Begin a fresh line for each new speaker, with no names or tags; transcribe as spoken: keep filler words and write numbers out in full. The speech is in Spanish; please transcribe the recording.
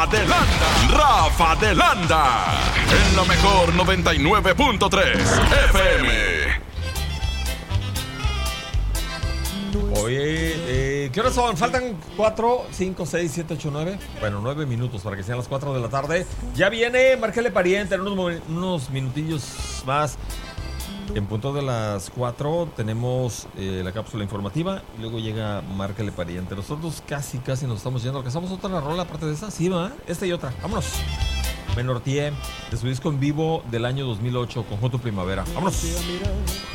de Landa, Rafa de Landa, en la mejor noventa y nueve punto tres F M.
Oye, eh, ¿qué horas son? Faltan cuatro, cinco, seis, siete, ocho, nueve. Bueno, nueve minutos para que sean las cuatro de la tarde. Ya viene Márquele Pariente en unos, unos minutillos más. En punto de las cuatro tenemos eh, la cápsula informativa y luego llega Márquele Pariente. Nosotros casi, casi nos estamos yendo. ¿Alcanzamos otra rola aparte de esta? Sí, ¿va? Esta y otra. Vámonos. Me norteé de su disco en vivo del año dos mil ocho, Conjunto Primavera. Vámonos.